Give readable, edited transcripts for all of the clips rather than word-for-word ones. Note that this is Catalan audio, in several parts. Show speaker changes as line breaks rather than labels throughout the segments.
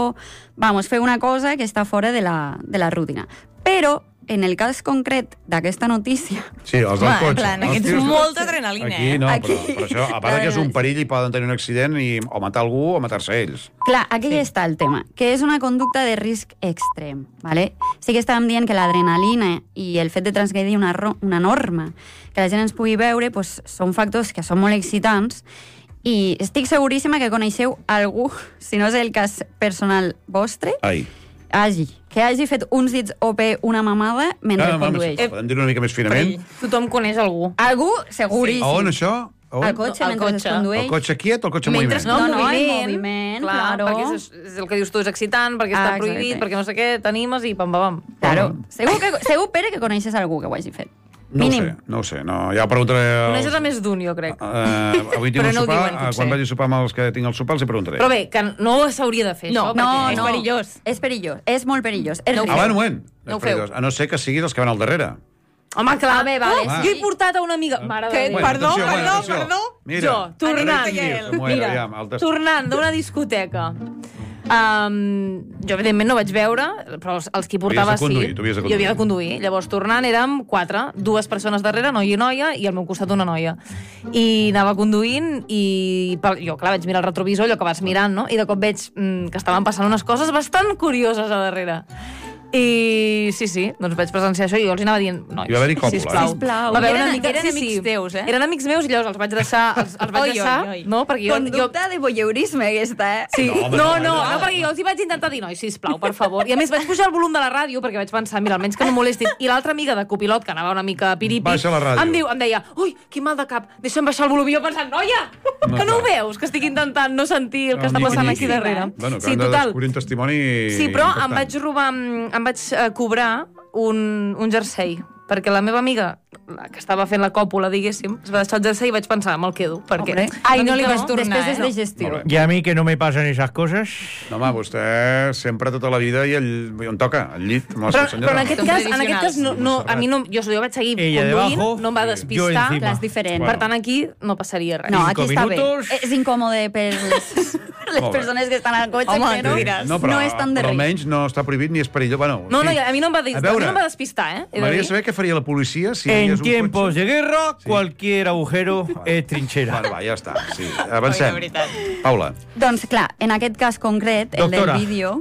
vamos, fer una cosa que està fora de la rutina. Però en el cas concret d'aquesta notícia...
Sí, els del cotxe.
Ets molta adrenalina,
Aquí no, però això, a part que és un perill i poden tenir un accident o matar algú o matar-se ells.
Clar, aquí està el tema, que és una conducta de risc extrem, ¿vale? Sí que estàvem dient que l'adrenalina i el fet de transgredir una norma que la gent ens pugui veure pues, són factors que són molt excitants i estic seguríssima que coneixeu algú, si no és el cas personal vostre, que hagi fet uns dits OP una mamada mentre condueix.
Podem dir una mica més finament?
Tothom coneix algú.
Algú, seguríssim.
On, això?
Al cotxe, mentre es condueix.
El cotxe quiet o el cotxe en moviment?
No, en moviment, claro.
Perquè és el que dius tu, és excitant, perquè està prohibit, perquè no sé què, t'animes i pam-pam.
Claro. Segur, Pere, que coneixes algú que ho hagi fet.
No ho sé. Ja ho preguntaré...
Coneixes a més d'un, jo crec.
Avui tinc un sopar, quan vagi a sopar amb els que tinc el sopar, els hi preguntaré.
Però bé, que no s'hauria de fer, això.
No,
és perillós.
És perillós, és molt perillós.
Un moment.
No ho feu.
A no ser que siguis els que van al darrere.
Home, clar,
bé, vale.
Jo he portat a una amiga... Perdó. Jo, tornant d'una discoteca... Jo, evidentment, no vaig veure, però els que hi portava sí. Jo havia de conduir. Llavors, tornant, érem 4, 2 persones darrere, noia i noia, i al meu costat una noia. I anava conduint, i jo, clar, vaig mirar el retrovisor, allò que vas mirant, no? I de cop veig que estaven passant unes coses bastant curioses a darrere. I sí, doncs vaig presenciar això i jo els anava dient
hi va haver-hi còpula,
sisplau. Eren amics teus, eh? Eren amics meus i llavors els vaig deixar, no?
Conducta de voyeurisme, aquesta, eh?
Sí. No, perquè jo els hi vaig intentar dir, noi, sisplau, per favor. I a més vaig pujar el volum de la ràdio perquè vaig pensar, mira, almenys que no molestin. I l'altra amiga de copilot, que anava una mica piripi, em deia, ui, quin mal de cap, deixa'm baixar el volum. I jo pensant, noia, que no ho veus? Que estic intentant no sentir el que està passant aquí darrere.
Sí, total.
Sí, però em vaig robar... Em vaig cobrar un jersei, perquè la meva amiga, la que estava fent la còpula, diguéssim, es va deixar el jersei i vaig pensar, me'l quedo, perquè...
no li vas tornar,
després és de gestió.
I a mi que no me passen esas coses...
No, home, vostè sempre tota la vida i on toca, al llit.
Però en aquest cas, a mi no... Jo vaig seguir conduint, no em va despistar,
és diferent.
Per tant, aquí no passaria res.
No, aquí està bé. És incòmode per les persones que estan al cotxe, que no és tan de
risc. Però almenys no està prohibit ni és perillós.
No, a mi no em va despistar, eh?
M'agradaria saber què faria la policia si
en tiempos de guerra, cualquier agujero es trinchera.
Bueno, va, ja està. Sí. Avancem. Paula.
Doncs clar, en aquest cas concret, el del vídeo,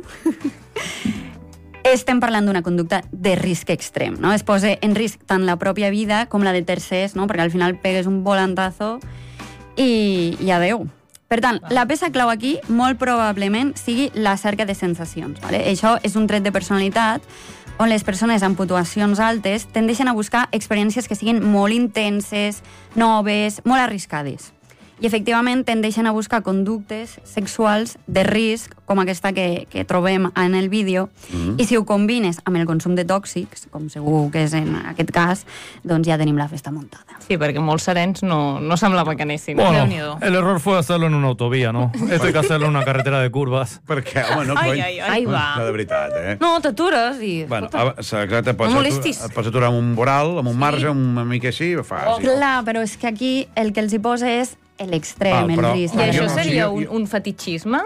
estem parlant d'una conducta de risc extrem, no? Es posa en risc tant la pròpia vida com la de tercers, no? Perquè al final pegues un volantazo i adeu. Per tant, la peça clau aquí molt probablement sigui la cerca de sensacions. Vale? Això és un tret de personalitat on les persones amb puntuacions altes tendeixen a buscar experiències que siguin molt intenses, noves, molt arriscades. I efectivament tendeixen a buscar conductes sexuals de risc, com aquesta que trobem en el vídeo, i si ho combines amb el consum de tòxics, com segur que és en aquest cas, doncs ja tenim la festa muntada.
Sí, perquè molts serens no semblava que anessin.
Bueno, el error fue hacerlo en una autovía, ¿no? Esto hay que hacerlo en una carretera de curvas.
Per què? Home, no, cony.
Ai, va.
No, de veritat, eh?
No, t'atures i...
Bueno, exacte, et pots aturar amb un voral, amb un marge, una mica així, fas.
Clar, però és que aquí el que els hi posa és l'extrem, el risc.
I això seria un fetichisme?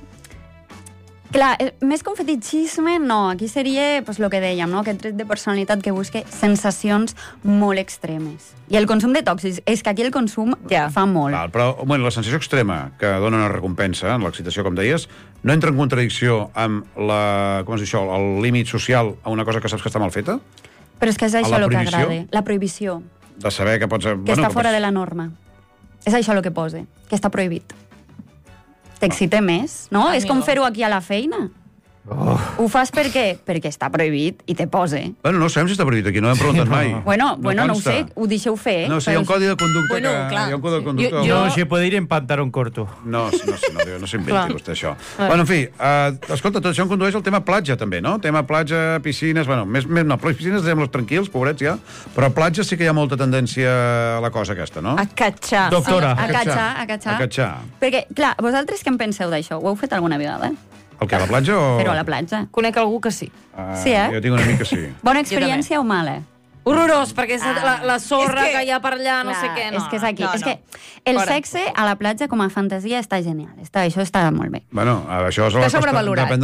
Clar, més que un fetichisme, no. Aquí seria el que dèiem, no? Aquest tret de personalitat que busca sensacions molt extremes. I el consum de tòxics, és que aquí el consum fa molt.
Però la sensació extrema que dona una recompensa en l'excitació, com deies, no entra en contradicció amb el límit social a una cosa que saps que està mal feta?
Però és que és això el que agrada. La prohibició.
De saber que pots...
Que està fora de la norma. És això el que posa, que està prohibit. T'excita més, no? És com fer-ho aquí a la feina. Ho fas per què? Perquè està prohibit i te posa.
Bueno, no sabem si està prohibit aquí, no hem preguntat mai.
Bueno, no ho sé, ho deixeu fer.
No sé, hi ha un codi de conducta que...
No se puede ir en pantalón corto.
No s'inventi vostè això. Bueno, en fi, escolta, tot això em condueix al tema platja, també, no? Tema platja, piscines... Bueno, no, piscines deixem-los tranquils, pobrets, ja. Però a platja sí que hi ha molta tendència a la cosa aquesta, no?
A catxar.
Doctora.
A catxar. Perquè, clar, vosaltres què en penseu d'això? Ho heu fet alguna vegada?
El que, a la platja o...?
Però a la platja.
Conec algú que sí.
Sí, eh?
Jo tinc un amic que sí.
Bona experiència o mala?
Horrorós, perquè és la sorra que hi ha per allà, no sé què.
És que és aquí. És que el sexe a la platja com a fantasia està genial. Això està molt bé.
Bueno, això és
sobrevalorat.